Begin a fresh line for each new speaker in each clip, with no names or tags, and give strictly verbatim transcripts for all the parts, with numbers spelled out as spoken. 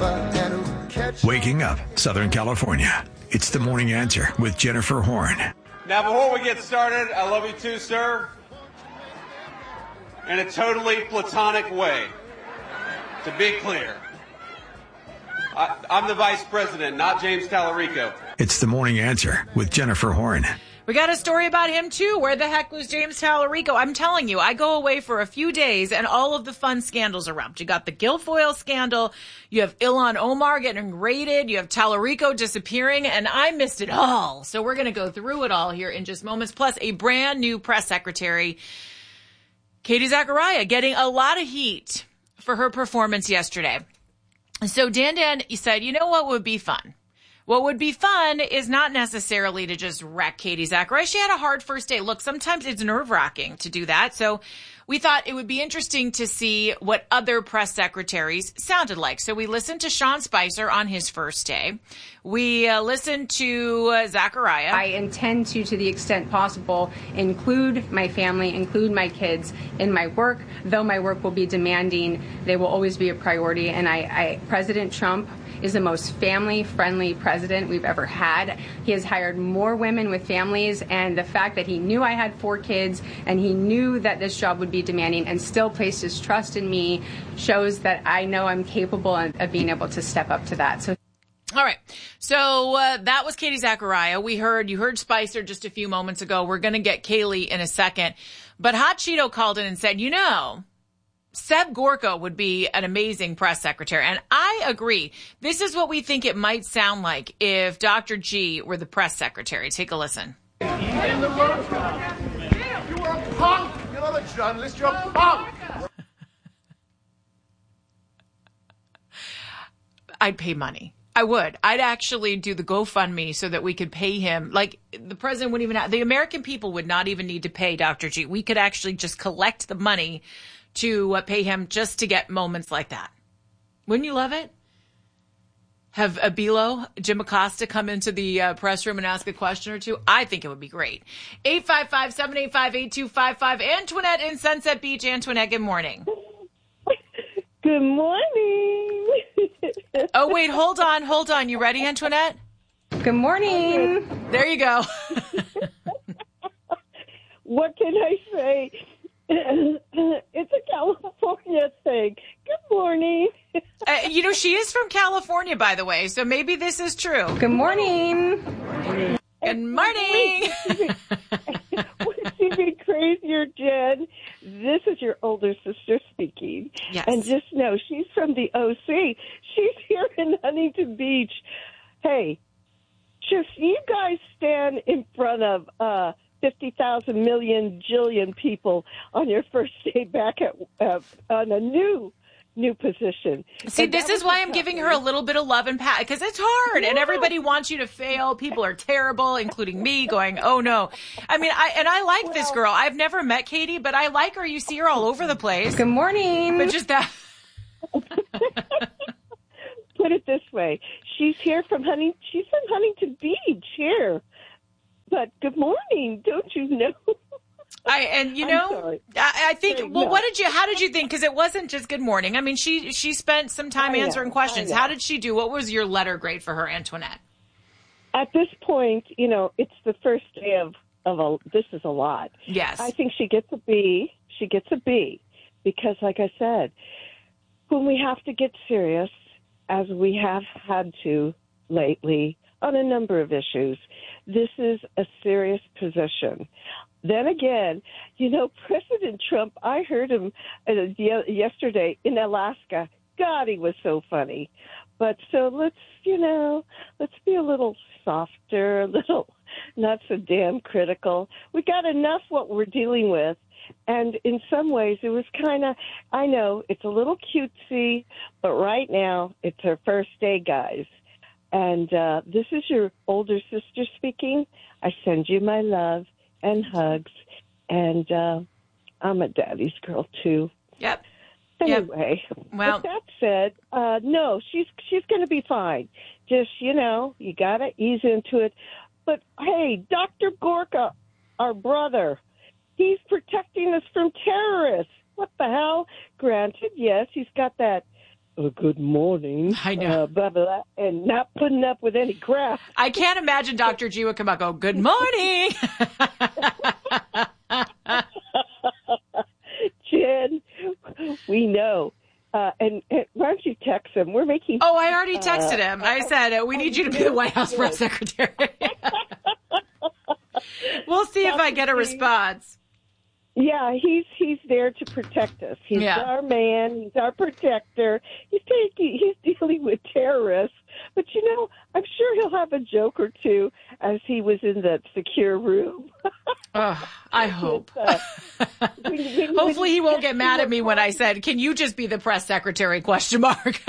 Waking up Southern California. It's the Morning Answer with Jennifer Horn.
Now, before we get started, I love you too, sir. In a totally platonic way. To be clear. I, I'm the vice president, not James Tallarico.
It's the Morning Answer with Jennifer Horn.
We got a story about him, too. Where the heck was James Tallarico? I'm telling you, I go away for a few days and all of the fun scandals erupt. You got the Guilfoyle scandal. You have Ilhan Omar getting raided. You have Tallarico disappearing, and I missed it all. So we're going to go through it all here in just moments. Plus, a brand new press secretary, Katie Zachariah, getting a lot of heat for her performance yesterday. So Dan Dan said, you know what would be fun? What would be fun is not necessarily to just wreck Katie Zachariah. She had a hard first day. Look, sometimes it's nerve-wracking to do that. So we thought it would be interesting to see what other press secretaries sounded like. So we listened to Sean Spicer on his first day. We uh, listened to uh, Zachariah.
I intend to, to the extent possible, include my family, include my kids in my work. Though my work will be demanding, they will always be a priority. And I, I President Trump is the most family-friendly president we've ever had. He has hired more women with families, and the fact that he knew I had four kids and he knew that this job would be demanding and still placed his trust in me shows that I know I'm capable of being able to step up to that. So.
All right. So uh, that was Katie Zachariah. We heard, you heard Spicer just a few moments ago. We're going to get Kaylee in a second. But Hot Cheeto called in and said, you know, Seb Gorka would be an amazing press secretary. And I agree. This is what we think it might sound like if Doctor G were the press secretary. Take a listen.
You are a punk. You're not a journalist. You're a punk.
I'd pay money. I would. I'd actually do the GoFundMe so that we could pay him. Like, the president wouldn't even have, the American people would not even need to pay Doctor G. We could actually just collect the money to uh, pay him just to get moments like that. Wouldn't you love it? Have Abilo, Jim Acosta come into the uh, press room and ask a question or two? I think it would be great. eight five five, seven eight five, eight two five five. Antoinette in Sunset Beach. Antoinette, good morning.
Good morning.
Oh, wait, hold on, hold on. You ready, Antoinette?
Good morning.
There you go.
What can I say? It's a California thing. Good morning.
Uh, you know, she is from California, by the way, so maybe this is true.
Good morning.
Good morning.
Wouldn't you be crazier, Jen? This is your older sister speaking.
Yes.
And just know, she's from the O C. She's here in Huntington Beach. Hey, just you guys stand in front of uh, fifty thousand million jillion people on your first day back at uh, on a new new position.
See,
And
this is why I'm giving her a little bit of love and pat, because it's hard, and everybody wants you to fail. People are terrible, including me, going, oh, no. I mean, I and I like well, this girl. I've never met Katie, but I like her. You see her all over the place.
Good morning.
But just that.
Put it this way. She's here from Hunting. She's from Huntington Beach here. But good morning. Don't you know?
I and you know, I, I think. Well,
no.
what did you? How did you think? Because it wasn't just good morning. I mean, she she spent some time
I know,
answering questions.
I know.
How did she do? What was your letter grade for her, Antoinette?
At this point, you know, it's the first day of of a. This is a lot.
Yes,
I think she gets a B. She gets a B because, like I said, when we have to get serious, as we have had to lately on a number of issues, this is a serious position. Then again, you know, President Trump, I heard him uh, yesterday in Alaska. God, he was so funny. But so let's, you know, let's be a little softer, a little not so damn critical. We got enough what we're dealing with. And in some ways, it was kind of, I know, it's a little cutesy, but right now, it's her first day, guys. And uh, this is your older sister speaking. I send you my love and hugs, and uh, I'm a daddy's girl too.
Yep.
Anyway,
yep. Well,
with that said, uh, no, she's she's going to be fine. Just, you know, you got to ease into it. But hey, Doctor Gorka, our brother, he's protecting us from terrorists. What the hell? Granted, yes, he's got that uh, good morning.
I know.
Uh, blah, blah, blah, and not putting up with any crap.
I can't imagine Doctor G would come out and go, good morning.
Jen, we know. Uh, and, and why don't you text him? We're making.
Oh, I already texted uh, him. I said, uh, we need you to be the White House press secretary. We'll see if I get a response.
Yeah, he's he's there to protect us. He's
yeah.
our man. He's our protector. He's taking, he's dealing with terrorists. But, you know, I'm sure he'll have a joke or two as he was in that secure room.
Oh, I hope.
uh, when, when,
Hopefully
when
he won't get mad at me when I said, can you just be the press secretary, question mark.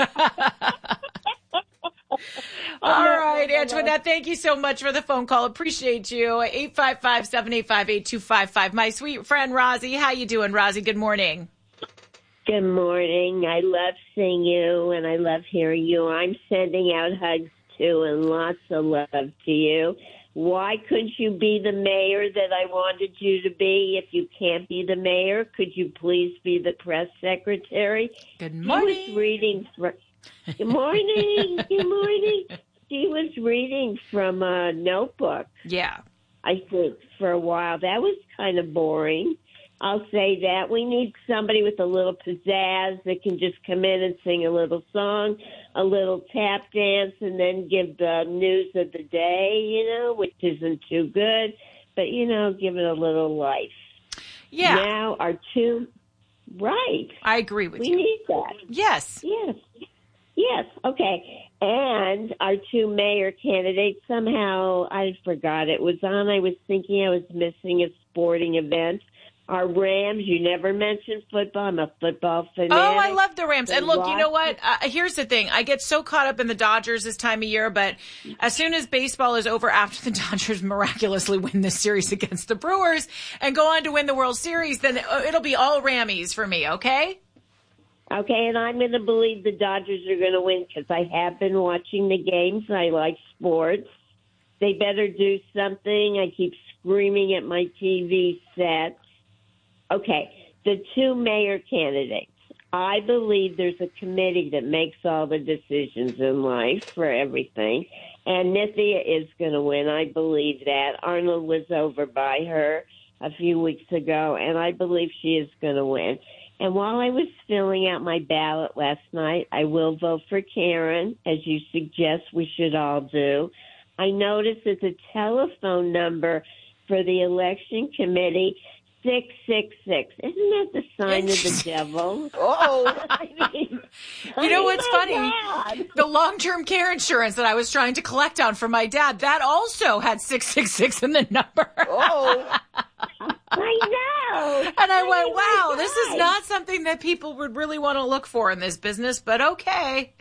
All right, Antoinette, thank you so much for the phone call. Appreciate you. eight five five, seven eight five, eight two five five. My sweet friend, Rosie. How you doing, Rosie? Good morning.
Good morning. I love seeing you, and I love hearing you. I'm sending out hugs, too, and lots of love to you. Why couldn't you be the mayor that I wanted you to be? If you can't be the mayor, could you please be the press secretary?
Good morning.
She was reading from... Good morning. Good morning. She was reading from a notebook.
Yeah.
I think for a while. That was kind of boring. I'll say that. We need somebody with a little pizzazz that can just come in and sing a little song, a little tap dance, and then give the news of the day, you know, which isn't too good. But, you know, give it a little life.
Yeah.
Now our two... Right.
I agree with
we
you.
We need that.
Yes.
Yes. Yes, okay. And our two mayor candidates, somehow, I forgot it was on. I was thinking I was missing a sporting event. Our Rams, you never mentioned football. I'm a football fanatic.
Oh, I love the Rams. And look,
lost.
You know what? Uh, here's the thing. I get so caught up in the Dodgers this time of year, but as soon as baseball is over, after the Dodgers miraculously win this series against the Brewers and go on to win the World Series, then it'll be all Rammies for me, okay?
Okay, and I'm going to believe the Dodgers are going to win because I have been watching the games. I like sports. They better do something. I keep screaming at my T V set. Okay, the two mayor candidates. I believe there's a committee that makes all the decisions in life for everything. And Nithya is going to win. I believe that. Arnold was over by her a few weeks ago, and I believe she is going to win. And while I was filling out my ballot last night, I will vote for Karen, as you suggest we should all do. I noticed that the telephone number for the election committee, six six six. Isn't that the sign of the devil?
Oh,
I mean,
you know what's
oh
funny?
God.
The long-term care insurance that I was trying to collect on for my dad, that also had six six six in the number.
oh.
I know.
And I
I
went,
mean,
wow,
my
this is
God.
not something that people would really want to look for in this business, but okay.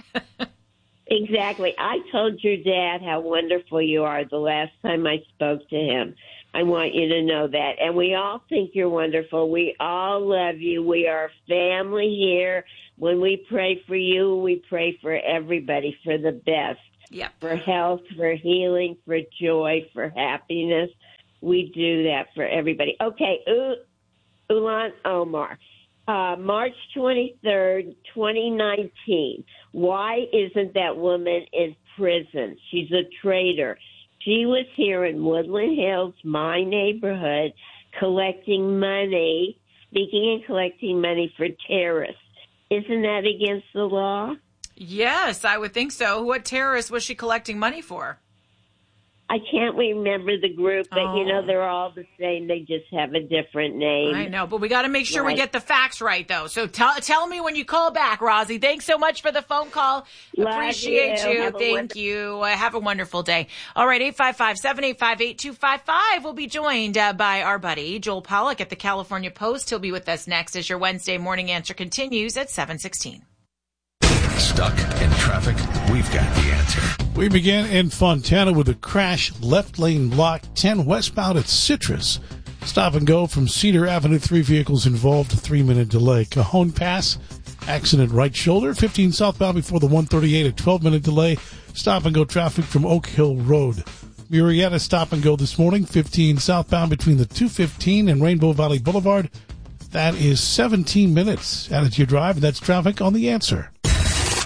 Exactly. I told your dad how wonderful you are the last time I spoke to him. I want you to know that. And we all think you're wonderful. We all love you. We are family here. When we pray for you, we pray for everybody for the best.
Yep.
For health, for healing, for joy, for happiness. We do that for everybody. Okay, U- Ilhan Omar, uh, March twenty-third, twenty nineteen. Why isn't that woman in prison? She's a traitor. She was here in Woodland Hills, my neighborhood, collecting money, speaking and collecting money for terrorists. Isn't that against the law?
Yes, I would think so. What terrorist was she collecting money for?
I can't remember the group, but,
Oh.
you know, they're all the same. They just have a different name.
I know, but we got to make sure we
Right.
get the facts right, though. So tell tell me when you call back, Rosie. Thanks so much for the phone call.
Love
Appreciate
you.
you.
Have a
Thank
wonderful-
you. Uh, have a wonderful day. All right, eight five five, seven eight five, eight two five five. We'll be joined uh, by our buddy, Joel Pollack at the California Post. He'll be with us next as your Wednesday morning answer continues at seven sixteen.
Stuck in traffic? We've got the answer.
We begin in Fontana with a crash, left lane blocked, ten westbound at Citrus. Stop and go from Cedar Avenue, three vehicles involved, a three-minute delay. Cajon Pass, accident right shoulder, fifteen southbound before the one thirty-eight, a twelve-minute delay. Stop and go traffic from Oak Hill Road. Murrieta stop and go this morning, fifteen southbound between the two fifteen and Rainbow Valley Boulevard. That is seventeen minutes added to your drive, and that's traffic on The Answer.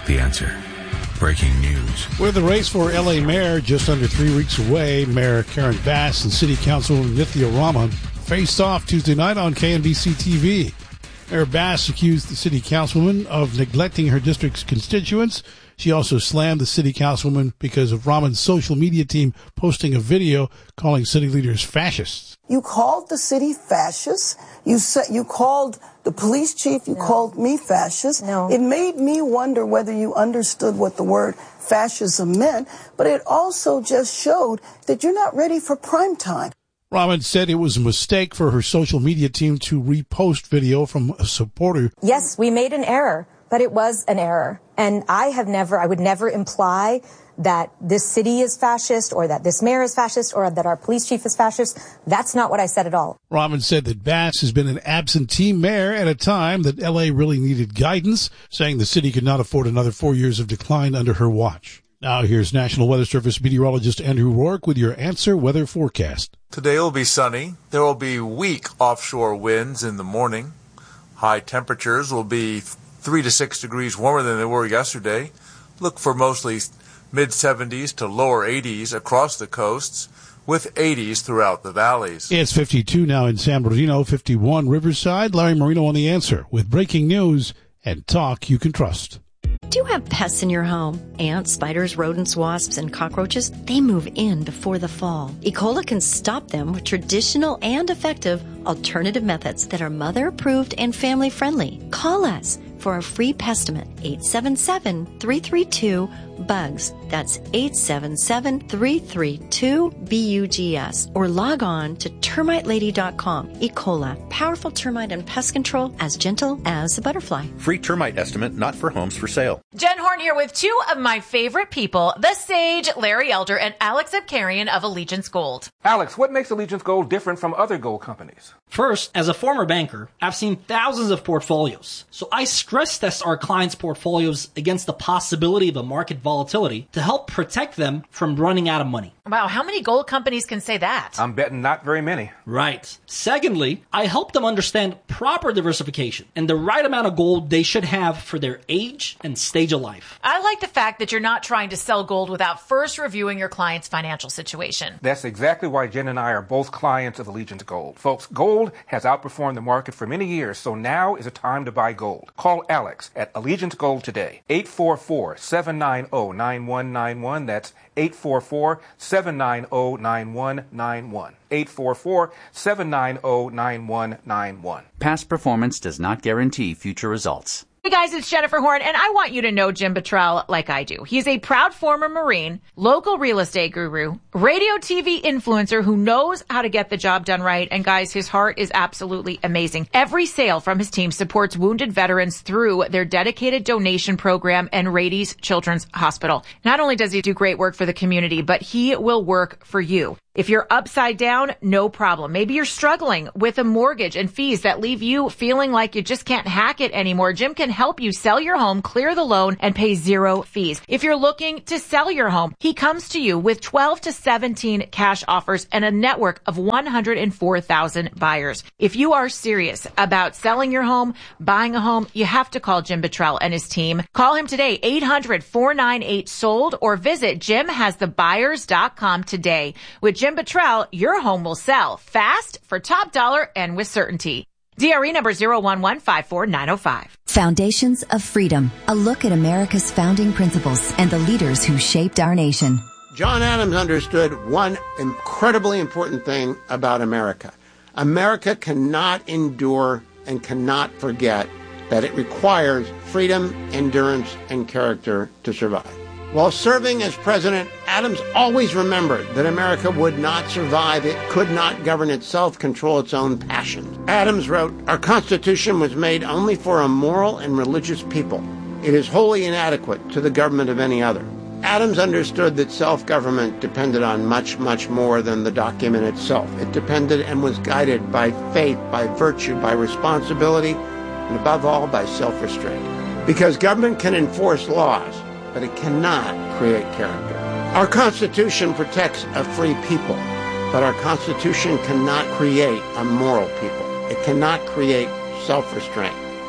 The Answer. Breaking news.
With the race for L A mayor just under three weeks away, Mayor Karen Bass and City Councilwoman Nithya Raman faced off Tuesday night on K N B C T V. Mayor Bass accused the city councilwoman of neglecting her district's constituents. She also slammed the city councilwoman because of Raman's social media team posting a video calling city leaders fascists.
You called the city fascist. You said you called the police chief. You no. called me fascist.
No.
It made me wonder whether you understood what the word fascism meant, but it also just showed that you're not ready for prime time.
Raman said it was a mistake for her social media team to repost video from a supporter.
Yes, we made an error, but it was an error. And I have never, I would never imply that this city is fascist or that this mayor is fascist or that our police chief is fascist. That's not what I said at all.
Raman said that Bass has been an absentee mayor at a time that L A really needed guidance, saying the city could not afford another four years of decline under her watch. Now here's National Weather Service meteorologist Andrew Rourke with your Answer Weather forecast.
Today will be sunny. There will be weak offshore winds in the morning. High temperatures will be three to six degrees warmer than they were yesterday. Look for mostly mid seventies to lower eighties across the coasts, with eighties throughout the valleys.
It's fifty-two now in San Bernardino, fifty-one Riverside. Larry Marino on The Answer with breaking news and talk you can trust.
Do you have pests in your home? Ants, spiders, rodents, wasps, and cockroaches? They move in before the fall. E. coli can stop them with traditional and effective alternative methods that are mother-approved and family-friendly. Call us for a free pestimate, eight seven seven, three three two, B U G S. That's eight seven seven, three three two, B U G S. Or log on to termite lady dot com. E. coli, powerful termite and pest control as gentle as a butterfly.
Free termite estimate not for homes for sale.
Jen Horn here with two of my favorite people, the sage Larry Elder and Alex Abkarian of Allegiance Gold.
Alex, what makes Allegiance Gold different from other gold companies?
First, as a former banker, I've seen thousands of portfolios. So I stress test our clients' portfolios against the possibility of a market volatility to help protect them from running out of money.
Wow, how many gold companies can say that?
I'm betting not very many.
Right. Secondly, I help them understand proper diversification and the right amount of gold they should have for their age and stage of life.
I like the fact that you're not trying to sell gold without first reviewing your client's financial situation.
That's exactly why Jen and I are both clients of Allegiance Gold. Folks, gold has outperformed the market for many years, so now is a time to buy gold. Call Alex at Allegiance Gold today. eight four four, seven nine zero, nine one nine one. That's eight four four, seven nine zero, nine one nine one. eight four four, seven nine zero, nine one nine one.
Past performance does not guarantee future results.
Hey guys, it's Jennifer Horn, and I want you to know Jim Bottrell like I do. He's a proud former Marine, local real estate guru, radio T V influencer who knows how to get the job done right. And guys, his heart is absolutely amazing. Every sale from his team supports wounded veterans through their dedicated donation program and Rady's Children's Hospital. Not only does he do great work for the community, but he will work for you. If you're upside down, no problem. Maybe you're struggling with a mortgage and fees that leave you feeling like you just can't hack it anymore. Jim can help you sell your home, clear the loan, and pay zero fees. If you're looking to sell your home, he comes to you with twelve to seventeen cash offers and a network of one hundred four thousand buyers. If you are serious about selling your home, buying a home, you have to call Jim Bottrell and his team. Call him today, eight hundred, four nine eight, sold, or visit jim has the buyers dot com today. With Jim Bottrell, your home will sell fast, for top dollar, and with certainty. D R E number zero one one five four nine zero five.
Foundations of Freedom, a look at America's founding principles and the leaders who shaped our nation.
John Adams understood one incredibly important thing about America. America cannot endure and cannot forget that it requires freedom, endurance, and character to survive. While serving as president, Adams always remembered that America would not survive. It could not govern itself, control its own passions. Adams wrote, "Our Constitution was made only for a moral and religious people. It is wholly inadequate to the government of any other." Adams understood that self-government depended on much, much more than the document itself. It depended and was guided by faith, by virtue, by responsibility, and above all, by self-restraint. Because government can enforce laws, but it cannot create character. Our Constitution protects a free people, but our Constitution cannot create a moral people. It cannot create self-restraint.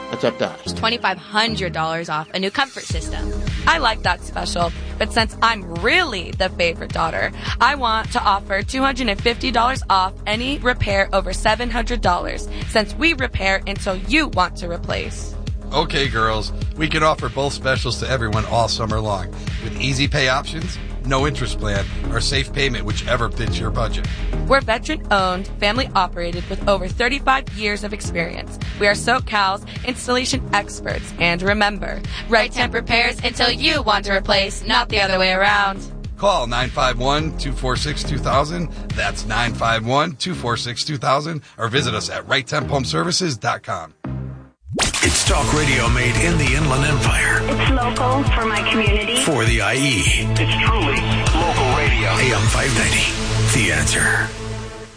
That's up to us.
twenty-five hundred dollars off a new comfort system. I like that special, but since I'm really the favorite daughter, I want to offer two hundred fifty dollars off any repair over seven hundred dollars, since we repair until you want to replace.
Okay, girls, we can offer both specials to everyone all summer long with easy pay options, no interest plan, or safe payment, whichever fits your budget.
We're veteran-owned, family-operated with over thirty-five years of experience. We are SoCal's installation experts. And remember, Right Temp repairs until you want to replace, not the other way around.
Call nine five one, two four six, two thousand. That's nine five one, two four six, two thousand. Or visit us at right temp home services dot com.
It's talk radio made in the Inland Empire.
It's local for my community.
For the I E.
It's truly local radio.
A M five ninety. The Answer.